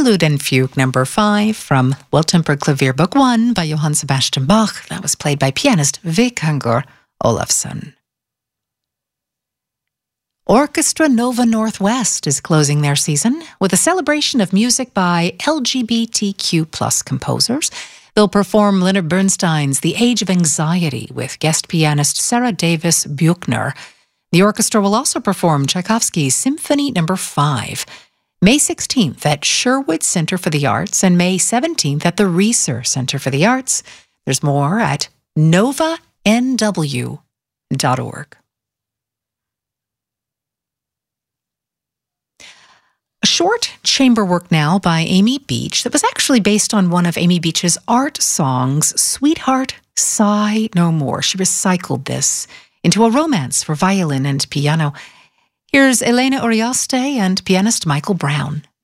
Prelude and Fugue number 5 from Well-Tempered Clavier Book 1 by Johann Sebastian Bach. That was played by pianist Vikangur Olafsson. Orchestra Nova Northwest is closing their season with a celebration of music by LGBTQ+ composers. They'll perform Leonard Bernstein's The Age of Anxiety with guest pianist Sarah Davis Buchner. The orchestra will also perform Tchaikovsky's Symphony No. 5. May 16th at Sherwood Center for the Arts and May 17th at the Reser Center for the Arts. There's more at novanw.org. A short chamber work now by Amy Beach that was actually based on one of Amy Beach's art songs, Sweetheart, Sigh No More. She recycled this into a romance for violin and piano. Here's Elena Orioste and pianist Michael Brown.